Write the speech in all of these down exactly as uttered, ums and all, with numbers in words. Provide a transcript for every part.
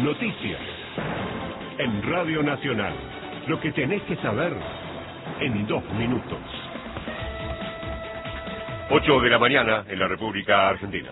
Noticias. En Radio Nacional. Lo que tenés que saber en dos minutos. ocho de la mañana en la República Argentina.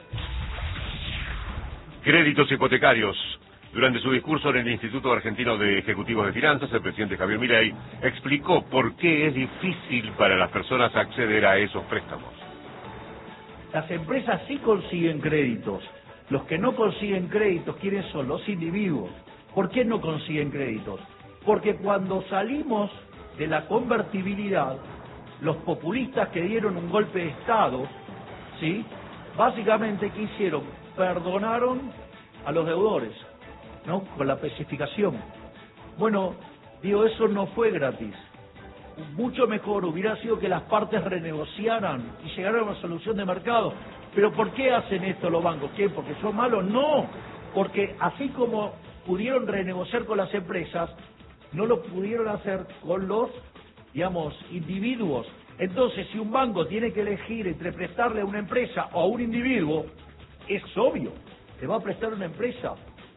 Créditos hipotecarios. Durante su discurso en el Instituto Argentino de Ejecutivos de Finanzas, el presidente Javier Milei explicó por qué es difícil para las personas acceder a esos préstamos. Las empresas sí consiguen créditos. Los que no consiguen créditos, ¿quiénes son? Los individuos. ¿Por qué no consiguen créditos? Porque cuando salimos de la convertibilidad, los populistas que dieron un golpe de Estado, ¿sí? Básicamente, ¿qué hicieron? Perdonaron a los deudores, ¿no? Con la especificación. Bueno, digo, eso no fue gratis. Mucho mejor hubiera sido que las partes renegociaran y llegaran a una solución de mercado. Pero ¿por qué hacen esto los bancos? ¿Qué? ¿Porque son malos? No, porque así como pudieron renegociar con las empresas, no lo pudieron hacer con los, digamos, individuos. Entonces, si un banco tiene que elegir entre prestarle a una empresa o a un individuo, es obvio, le va a prestar a una empresa.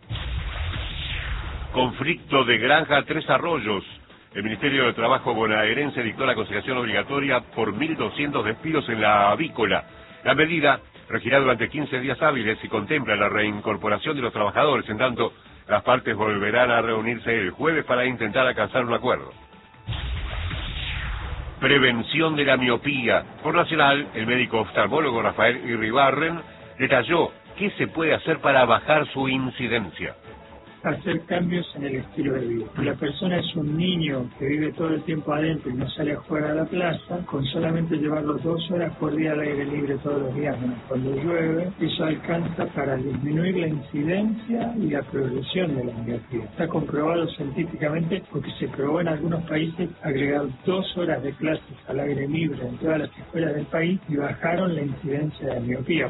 Conflicto de Granja Tres Arroyos. El Ministerio de Trabajo bonaerense dictó la conciliación obligatoria por mil doscientos despidos en la avícola. La medida regirá durante quince días hábiles y contempla la reincorporación de los trabajadores. En tanto, las partes volverán a reunirse el jueves para intentar alcanzar un acuerdo. Prevención de la miopía. Por Nacional, el médico oftalmólogo Rafael Irribarren detalló qué se puede hacer para bajar su incidencia. Hacer cambios en el estilo de vida. Si la persona es un niño que vive todo el tiempo adentro y no sale a jugar a la plaza, con solamente llevarlo dos horas por día al aire libre todos los días, menos cuando llueve, eso alcanza para disminuir la incidencia y la progresión de la miopía. Está comprobado científicamente porque se probó en algunos países agregar dos horas de clases al aire libre en todas las escuelas del país y bajaron la incidencia de miopía.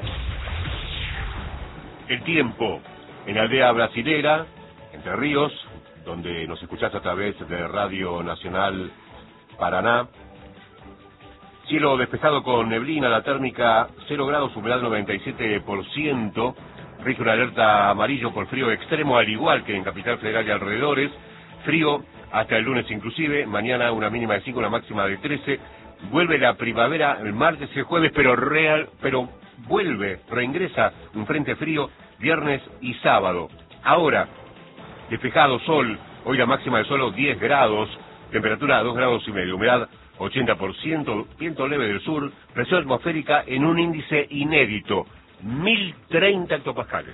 El tiempo. En la aldea brasilera, Entre Ríos, donde nos escuchás a través de Radio Nacional Paraná. Cielo despejado con neblina, la térmica cero grados, humedad noventa y siete por ciento. Rige una alerta amarillo por frío extremo, al igual que en Capital Federal y alrededores. Frío hasta el lunes inclusive. Mañana una mínima de cinco, una máxima de trece. Vuelve la primavera el martes y el jueves, pero real, pero vuelve, reingresa un frente frío viernes y sábado. Ahora, despejado, sol, hoy la máxima de solo diez grados, temperatura dos grados y medio, humedad ochenta por ciento, viento leve del sur, presión atmosférica en un índice inédito, mil treinta hectopascales.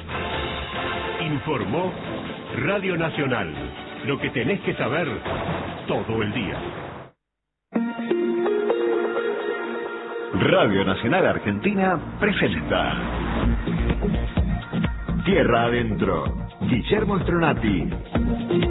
Informó Radio Nacional, lo que tenés que saber todo el día. Radio Nacional Argentina presenta Tierra Adentro. Guillermo Stronati.